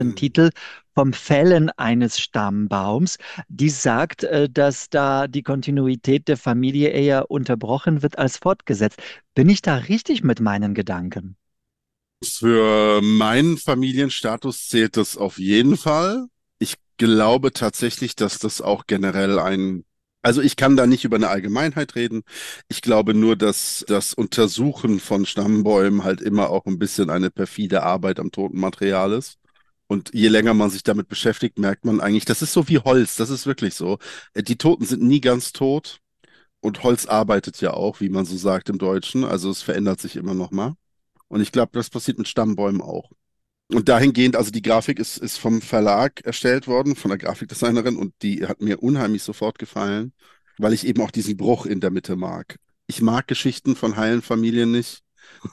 Mhm. Titel vom Fällen eines Stammbaums, die sagt, dass da die Kontinuität der Familie eher unterbrochen wird als fortgesetzt. Bin ich da richtig mit meinen Gedanken? Für meinen Familienstatus zählt das auf jeden Fall. Ich glaube tatsächlich, dass das auch generell also ich kann da nicht über eine Allgemeinheit reden. Ich glaube nur, dass das Untersuchen von Stammbäumen halt immer auch ein bisschen eine perfide Arbeit am toten Material ist. Und je länger man sich damit beschäftigt, merkt man eigentlich, das ist so wie Holz, das ist wirklich so. Die Toten sind nie ganz tot und Holz arbeitet ja auch, wie man so sagt im Deutschen. Also es verändert sich immer noch mal. Und ich glaube, das passiert mit Stammbäumen auch. Und dahingehend, also die Grafik ist vom Verlag erstellt worden, von der Grafikdesignerin, und die hat mir unheimlich sofort gefallen, weil ich eben auch diesen Bruch in der Mitte mag. Ich mag Geschichten von heilen Familien nicht.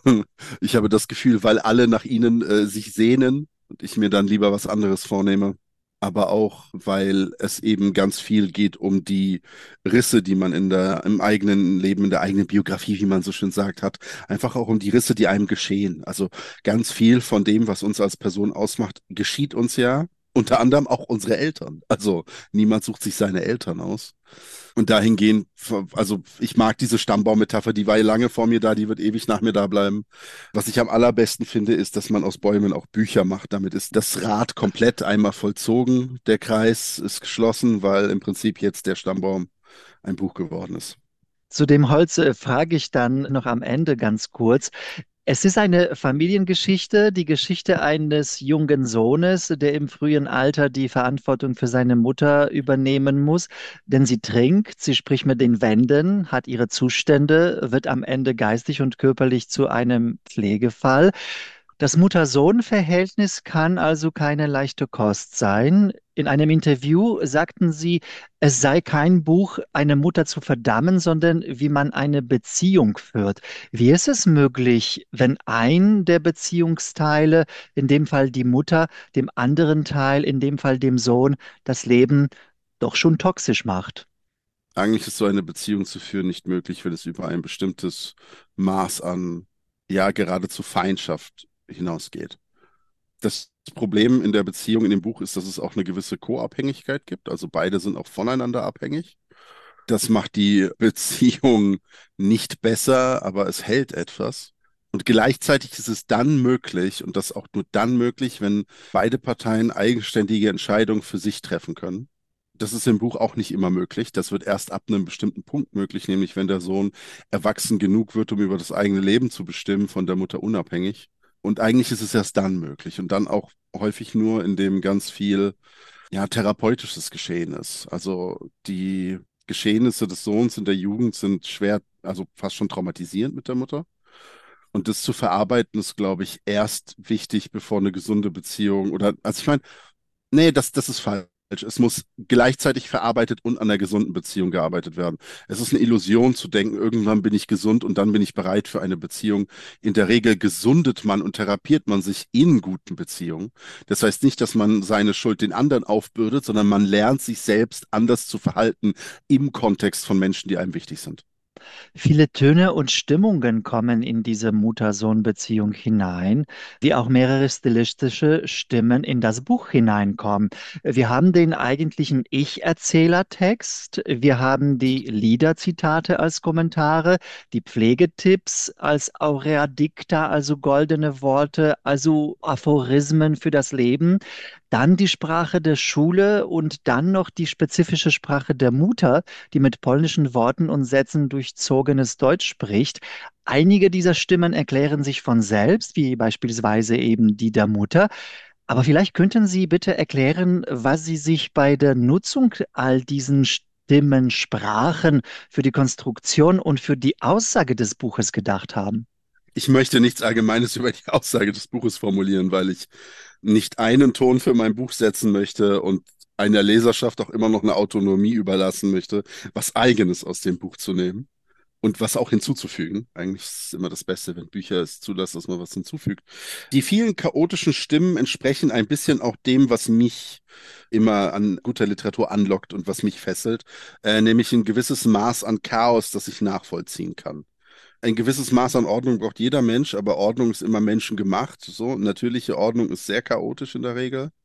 Ich habe das Gefühl, weil alle nach ihnen sich sehnen und ich mir dann lieber was anderes vornehme. Aber auch, weil es eben ganz viel geht um die Risse, die man im eigenen Leben, in der eigenen Biografie, wie man so schön sagt, hat. Einfach auch um die Risse, die einem geschehen. Also ganz viel von dem, was uns als Person ausmacht, geschieht uns ja. Unter anderem auch unsere Eltern. Also niemand sucht sich seine Eltern aus. Und dahingehend, also ich mag diese Stammbaummetapher, die war ja lange vor mir da, die wird ewig nach mir da bleiben. Was ich am allerbesten finde, ist, dass man aus Bäumen auch Bücher macht. Damit ist das Rad komplett einmal vollzogen. Der Kreis ist geschlossen, weil im Prinzip jetzt der Stammbaum ein Buch geworden ist. Zu dem Holz frage ich dann noch am Ende ganz kurz. Es ist eine Familiengeschichte, die Geschichte eines jungen Sohnes, der im frühen Alter die Verantwortung für seine Mutter übernehmen muss, denn sie trinkt, sie spricht mit den Wänden, hat ihre Zustände, wird am Ende geistig und körperlich zu einem Pflegefall. Das Mutter-Sohn-Verhältnis kann also keine leichte Kost sein. In einem Interview sagten Sie, es sei kein Buch, eine Mutter zu verdammen, sondern wie man eine Beziehung führt. Wie ist es möglich, wenn ein der Beziehungsteile, in dem Fall die Mutter, dem anderen Teil, in dem Fall dem Sohn, das Leben doch schon toxisch macht? Eigentlich ist so eine Beziehung zu führen nicht möglich, wenn es über ein bestimmtes Maß an, ja, geradezu Feindschaft hinausgeht. Das Problem in der Beziehung in dem Buch ist, dass es auch eine gewisse Co-Abhängigkeit gibt. Also beide sind auch voneinander abhängig. Das macht die Beziehung nicht besser, aber es hält etwas. Und gleichzeitig ist es dann möglich, und das auch nur dann möglich, wenn beide Parteien eigenständige Entscheidungen für sich treffen können. Das ist im Buch auch nicht immer möglich. Das wird erst ab einem bestimmten Punkt möglich, nämlich wenn der Sohn erwachsen genug wird, um über das eigene Leben zu bestimmen, von der Mutter unabhängig. Und eigentlich ist es erst dann möglich und dann auch häufig nur, indem ganz viel, ja, therapeutisches geschehen ist. Also die Geschehnisse des Sohns in der Jugend sind schwer, also fast schon traumatisierend mit der Mutter. Und das zu verarbeiten ist, glaube ich, erst wichtig, bevor eine gesunde Beziehung oder, also ich meine, nee, das ist falsch. Es muss gleichzeitig verarbeitet und an der gesunden Beziehung gearbeitet werden. Es ist eine Illusion zu denken, irgendwann bin ich gesund und dann bin ich bereit für eine Beziehung. In der Regel gesundet man und therapiert man sich in guten Beziehungen. Das heißt nicht, dass man seine Schuld den anderen aufbürdet, sondern man lernt sich selbst anders zu verhalten im Kontext von Menschen, die einem wichtig sind. Viele Töne und Stimmungen kommen in diese Mutter-Sohn-Beziehung hinein, wie auch mehrere stilistische Stimmen in das Buch hineinkommen. Wir haben den eigentlichen Ich-Erzählertext, wir haben die Liederzitate als Kommentare, die Pflegetipps als Aurea Dicta, also goldene Worte, also Aphorismen für das Leben, dann die Sprache der Schule und dann noch die spezifische Sprache der Mutter, die mit polnischen Worten und Sätzen durchzogenes Deutsch spricht. Einige dieser Stimmen erklären sich von selbst, wie beispielsweise eben die der Mutter. Aber vielleicht könnten Sie bitte erklären, was Sie sich bei der Nutzung all diesen Stimmen, Sprachen für die Konstruktion und für die Aussage des Buches gedacht haben. Ich möchte nichts Allgemeines über die Aussage des Buches formulieren, weil ich nicht einen Ton für mein Buch setzen möchte und einer Leserschaft auch immer noch eine Autonomie überlassen möchte, was Eigenes aus dem Buch zu nehmen und was auch hinzuzufügen. Eigentlich ist es immer das Beste, wenn Bücher es zulassen, dass man was hinzufügt. Die vielen chaotischen Stimmen entsprechen ein bisschen auch dem, was mich immer an guter Literatur anlockt und was mich fesselt, nämlich ein gewisses Maß an Chaos, das ich nachvollziehen kann. Ein gewisses Maß an Ordnung braucht jeder Mensch, aber Ordnung ist immer menschengemacht. So, natürliche Ordnung ist sehr chaotisch in der Regel.